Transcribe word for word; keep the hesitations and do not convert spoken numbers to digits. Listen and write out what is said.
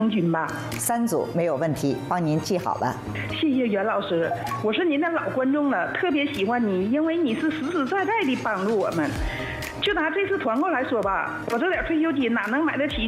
军吧？ 三组没有问题，帮您记好了。 谢谢袁老师，我是您的老观众了，特别喜欢你，因为你是实实在在的帮助我们。就拿这次团购来说吧，我这点退休金哪能买得起